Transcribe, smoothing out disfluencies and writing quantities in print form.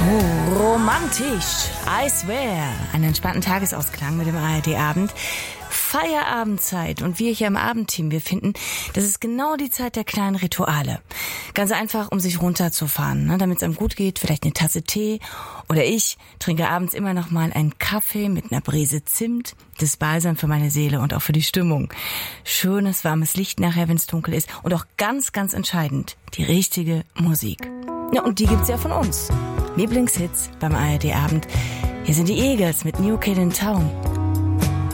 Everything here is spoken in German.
Oh, romantisch. I swear. Einen entspannten Tagesausklang mit dem ARD-Abend. Feierabendzeit. Und wir hier im Abendteam, wir finden, das ist genau die Zeit der kleinen Rituale. Ganz einfach, um sich runterzufahren, ne? Damit es einem gut geht, vielleicht eine Tasse Tee. Oder ich trinke abends immer noch mal einen Kaffee mit einer Prise Zimt. Das ist Balsam für meine Seele und auch für die Stimmung. Schönes, warmes Licht nachher, wenn es dunkel ist. Und auch ganz, ganz entscheidend, die richtige Musik. Ja, und die gibt's ja von uns. Lieblingshits beim ARD-Abend. Hier sind die Eagles mit New Kid in Town.